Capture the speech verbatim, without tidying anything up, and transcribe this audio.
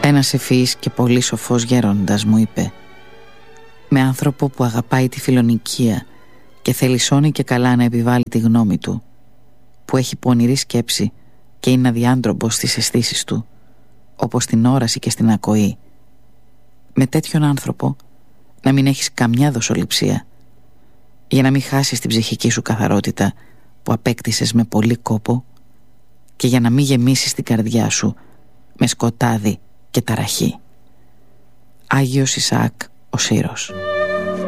Ένας ευφυής και πολύ σοφός γέροντας μου είπε: με άνθρωπο που αγαπάει τη φιλονικία και θελισώνει και καλά να επιβάλλει τη γνώμη του, που έχει πονηρή σκέψη και είναι αδιάντροπος στις αισθήσεις του, όπως στην όραση και στην ακοή, με τέτοιον άνθρωπο να μην έχεις καμιά δοσοληψία, για να μην χάσεις την ψυχική σου καθαρότητα που απέκτησες με πολύ κόπο και για να μην γεμίσεις την καρδιά σου με σκοτάδι και ταραχή. Άγιος Ισαάκ ο Σύρος.